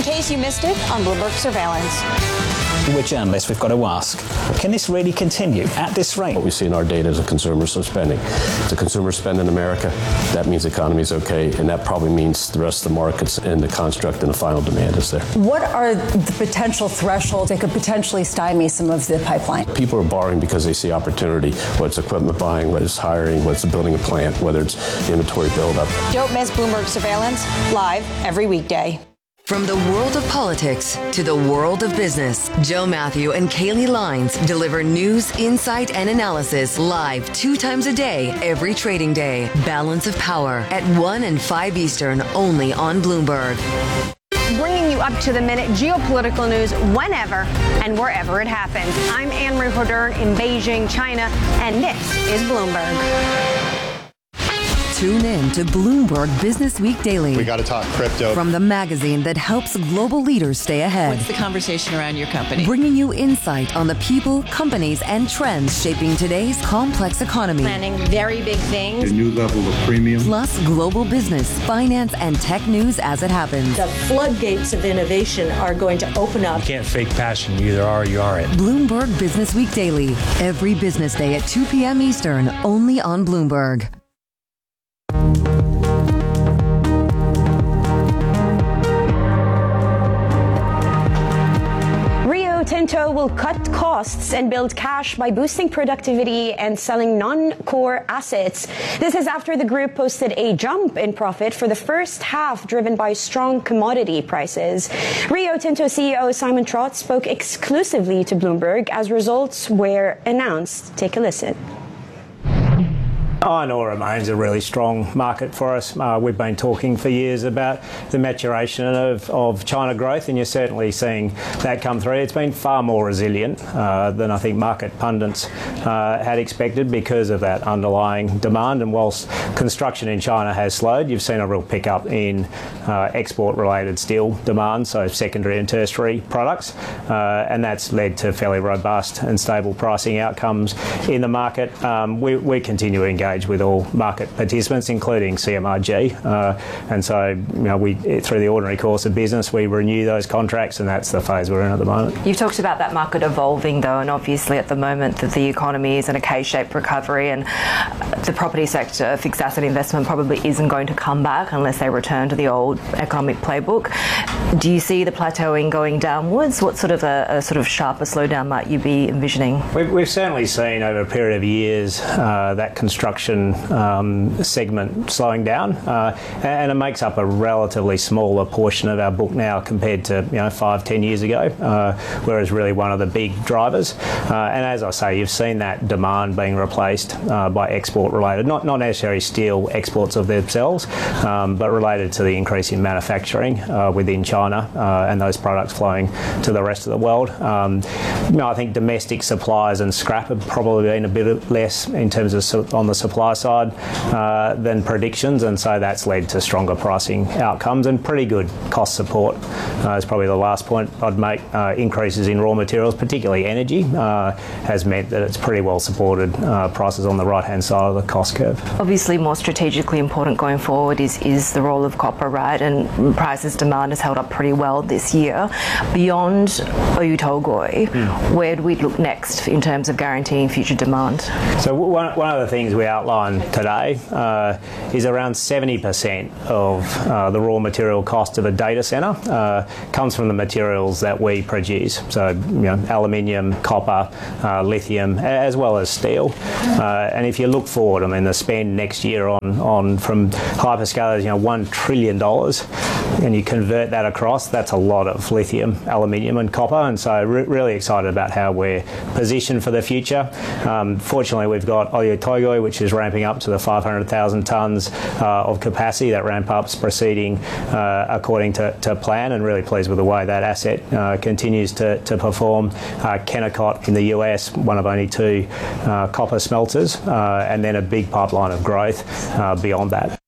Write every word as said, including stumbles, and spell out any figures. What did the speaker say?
case you missed it on Bloomberg Surveillance. We're journalists, we've got to ask, can this really continue at this rate? What we see in our data is a consumer spending. If the consumer spend in America, that means the economy is okay, and that probably means the rest of the markets and the construct and the final demand is there. What are the potential thresholds that could potentially stymie some of the pipeline? People are borrowing because they see opportunity, whether it's equipment buying, whether it's hiring, whether it's building a plant, whether it's inventory buildup. Don't miss Bloomberg Surveillance, live every weekday. From the world of politics to the world of business, Joe Matthew and Kaylee Lines deliver news, insight, and analysis live two times a day, every trading day. Balance of Power at one and five Eastern, only on Bloomberg. Bringing you up to the minute geopolitical news whenever and wherever it happens. I'm Anne-Marie Hodern in Beijing, China, and this is Bloomberg. Tune in to Bloomberg Business Week Daily. We got to talk crypto. From the magazine that helps global leaders stay ahead. What's the conversation around your company? Bringing you insight on the people, companies, and trends shaping today's complex economy. Planning very big things. A new level of premium. Plus global business, finance, and tech news as it happens. The floodgates of innovation are going to open up. You can't fake passion. You either are or you aren't. Bloomberg Business Week Daily. Every business day at two p.m. Eastern, only on Bloomberg. Rio Tinto will cut costs and build cash by boosting productivity and selling non-core assets. This is after the group posted a jump in profit for the first half, driven by strong commodity prices. Rio Tinto C E O Simon Trott spoke exclusively to Bloomberg as results were announced. Take a listen. Iron ore remains a really strong market for us. Uh, we've been talking for years about the maturation of, of China growth, and you're certainly seeing that come through. It's been far more resilient uh, than I think market pundits uh, had expected because of that underlying demand. And whilst construction in China has slowed, you've seen a real pickup in uh, export-related steel demand, so secondary and tertiary products, uh, and that's led to fairly robust and stable pricing outcomes in the market. Um, we, we continue to engage with all market participants, including C M R G, uh, and so you know we through the ordinary course of business we renew those contracts, and that's the phase we're in at the moment. You've talked about that market evolving though, and obviously at the moment that the economy is in a K-shaped recovery, and the property sector, fixed asset investment probably isn't going to come back unless they return to the old economic playbook. Do you see the plateauing going downwards? What sort of a, a sort of sharper slowdown might you be envisioning? We've, we've certainly seen over a period of years uh, that construction Um, segment slowing down, uh, and it makes up a relatively smaller portion of our book now compared to you know five, ten years ago, uh, whereas really one of the big drivers. Uh, and as I say, you've seen that demand being replaced uh, by export-related, not not necessarily steel exports of themselves, um, but related to the increase in manufacturing uh, within China uh, and those products flowing to the rest of the world. Um, you know, I think domestic supplies and scrap have probably been a bit less in terms of su- on the supply side uh, than predictions, and so that's led to stronger pricing outcomes and pretty good cost support. Uh, is probably the last point I'd make. Uh, increases in raw materials, particularly energy, uh, has meant that it's pretty well supported uh, prices on the right-hand side of the cost curve. Obviously, more strategically important going forward is is the role of copper, right? And prices demand has held up pretty well this year. Beyond Oyu Tolgoi, mm. where do we look next in terms of guaranteeing future demand? So one, one of the things we outlined today uh, is around seventy percent of uh, the raw material cost of a data centre uh, comes from the materials that we produce. So, you know, aluminium, copper, uh, lithium, as well as steel. Uh, and if you look forward, I mean, the spend next year on, on from hyperscalers, you know, one trillion dollars, and you convert that across, that's a lot of lithium, aluminium and copper. And so re- really excited about how we're positioned for the future. Um, fortunately, we've got Oyu Tolgoi, which is ramping up to the five hundred thousand tonnes uh, of capacity. That ramp up's proceeding uh, according to, to plan, and really pleased with the way that asset uh, continues to, to perform. Uh, Kennecott in the U S, one of only two uh, copper smelters, uh, and then a big pipeline of growth uh, beyond that.